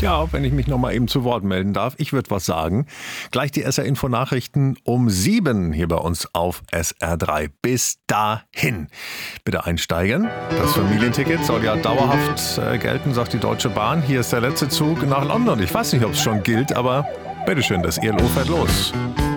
Ja, wenn ich mich noch mal eben zu Wort melden darf, ich würde was sagen. Gleich die SR-Info-Nachrichten um 7 hier bei uns auf SR3. Bis dahin. Bitte einsteigen. Das Familienticket soll ja dauerhaft gelten, sagt die Deutsche Bahn. Hier ist der letzte Zug nach London. Ich weiß nicht, ob es schon gilt, aber bitteschön, das ILO fährt los.